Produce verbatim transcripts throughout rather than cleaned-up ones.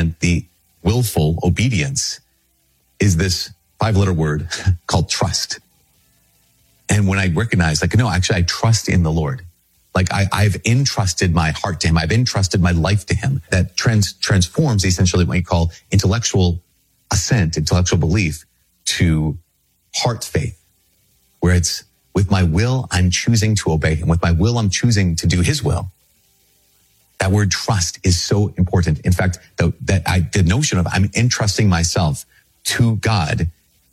And the willful obedience is this five letter word called trust. And when I recognize, like, no, actually, I trust in the Lord. Like I, I've entrusted my heart to him. I've entrusted my life to him. That trans, transforms essentially what you call intellectual assent, intellectual belief to heart faith, where it's with my will, I'm choosing to obey him. With my will, I'm choosing to do his will. That word trust is so important. In fact, the, that I, the notion of I'm entrusting myself to God,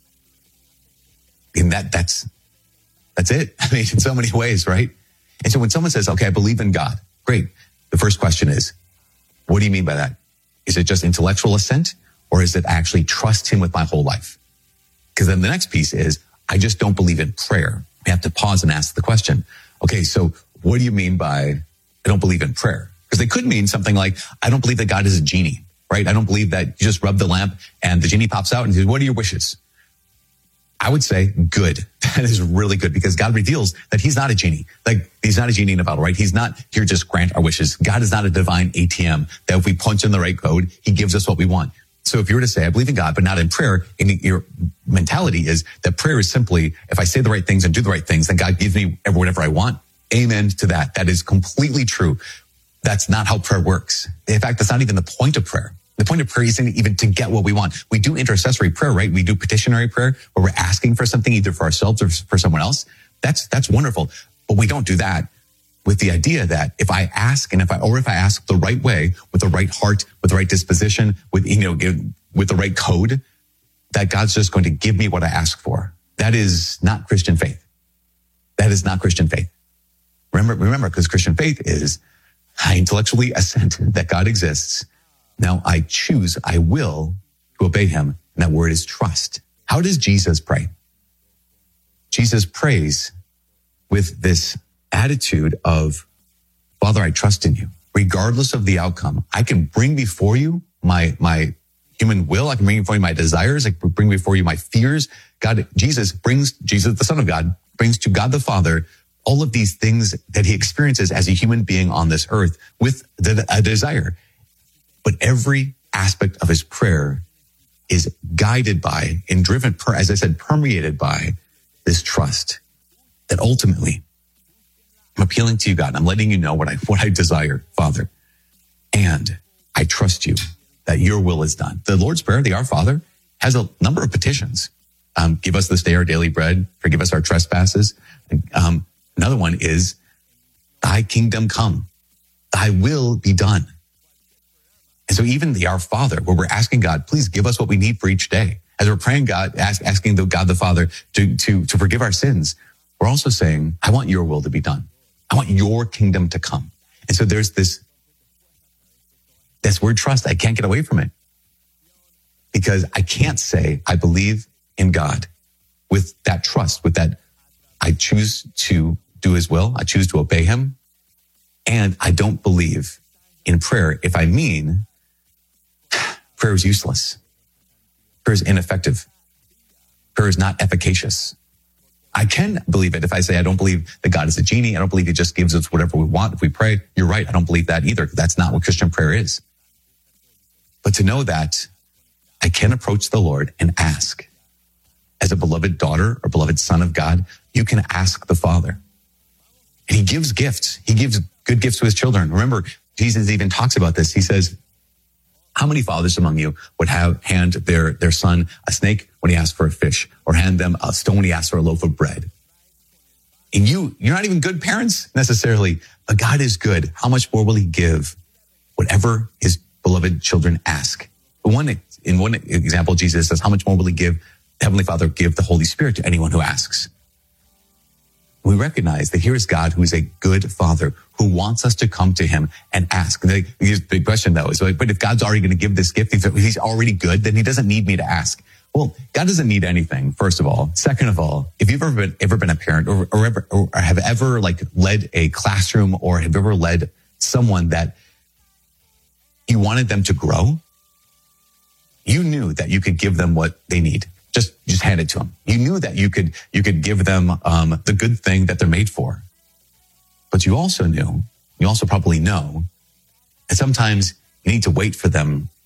and that that's, that's it. I mean, in so many ways, right? And so when someone says, okay, I believe in God, great. The first question is, what do you mean by that? Is it just intellectual assent, or is it actually trust him with my whole life? Because then the next piece is, I just don't believe in prayer. We have to pause and ask the question, okay, so what do you mean by I don't believe in prayer? Because they could mean something like, I don't believe that God is a genie, right? I don't believe that you just rub the lamp and the genie pops out and says, what are your wishes? I would say good. That is really good, because God reveals that he's not a genie. Like, he's not a genie in a bottle, right? He's not here just grant our wishes. God is not a divine A T M that if we punch in the right code, he gives us what we want. So if you were to say, I believe in God, but not in prayer, and your mentality is that prayer is simply, if I say the right things and do the right things, then God gives me whatever I want. Amen to that. That is completely true. That's not how prayer works. In fact, that's not even the point of prayer. The point of prayer isn't even to get what we want. We do intercessory prayer, right? We do petitionary prayer where we're asking for something either for ourselves or for someone else. That's, that's wonderful. But we don't do that with the idea that if I ask and if I, or if I ask the right way, with the right heart, with the right disposition, with, you know, with the right code, that God's just going to give me what I ask for. That is not Christian faith. That is not Christian faith. Remember, remember, because Christian faith is I intellectually assent that God exists. Now I choose, I will to obey him. And that word is trust. How does Jesus pray? Jesus prays with this attitude of, Father, I trust in you. Regardless of the outcome, I can bring before you my, my human will. I can bring before you my desires. I can bring before you my fears. God, Jesus brings, Jesus, the Son of God, brings to God the Father all of these things that he experiences as a human being on this earth with the, a desire. But every aspect of his prayer is guided by and driven, per, as I said, permeated by this trust that ultimately I'm appealing to you, God. I'm letting you know what I, what I desire, Father. And I trust you that your will is done. The Lord's Prayer, the Our Father, has a number of petitions. Um, give us this day our daily bread. Forgive us our trespasses. Um, another one is, thy kingdom come. Thy will be done. And so even the Our Father, where we're asking God, please give us what we need for each day. As we're praying God, ask, asking the God the Father to, to, to forgive our sins, we're also saying, I want your will to be done. I want your kingdom to come. And so there's this, this word trust. I can't get away from it, because I can't say I believe in God with that trust, with that I choose to do his will. I choose to obey him. And I don't believe in prayer if I mean prayer is useless. Prayer is ineffective. Prayer is not efficacious. I can believe it if I say I don't believe that God is a genie. I don't believe he just gives us whatever we want if we pray. You're right. I don't believe that either. That's not what Christian prayer is. But to know that I can approach the Lord and ask. As a beloved daughter or beloved son of God, you can ask the Father. And he gives gifts. He gives good gifts to his children. Remember, Jesus even talks about this. He says, how many fathers among you would have hand their, their son a snake when he asks for a fish, or hand them a stone when he asks for a loaf of bread? And you, you're not even good parents necessarily, but God is good. How much more will he give whatever his beloved children ask? One, in one example, Jesus says, how much more will he give, Heavenly Father, give the Holy Spirit to anyone who asks? We recognize that here is God, who is a good Father, who wants us to come to him and ask. The big question, though, is, but if God's already going to give this gift, if he's already good, then he doesn't need me to ask. Well, God doesn't need anything, first of all. Second of all, if you've ever been, ever been a parent or, or, ever, or have ever like led a classroom, or have ever led someone that you wanted them to grow, you knew that you could give them what they need. Just, just hand it to them. You knew that you could, you could give them, um, the good thing that they're made for. But you also knew, you also probably know that sometimes you need to wait for them